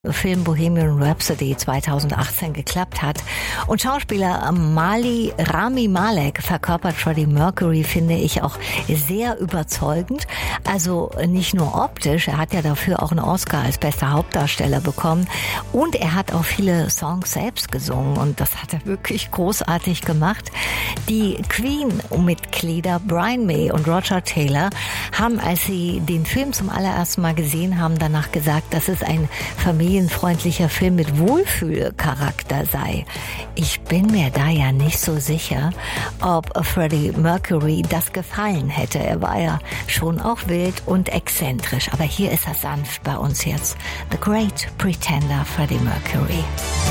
Film Bohemian Rhapsody 2018 geklappt hat. Und Schauspieler Rami Malek verkörpert Freddie Mercury, finde ich auch sehr überzeugend. Also nicht nur optisch, er hat ja dafür auch einen Oscar als bester Hauptdarsteller bekommen. Und er hat auch viele Songs selbst gesungen und das hat er wirklich großartig gemacht. Die Queen-Mitglieder Brian May und Roger Taylor haben, als sie den Film zum allerersten Mal gesehen haben, danach gesagt, dass es ein familienfreundlicher Film mit Wohlfühlcharakter sei. Ich bin mir da ja nicht so sicher, ob Freddie Mercury das gefallen hätte. Er war ja schon auch wild und exzentrisch. Aber hier ist er sanft bei uns jetzt. The Great Pretender, Freddie Mercury.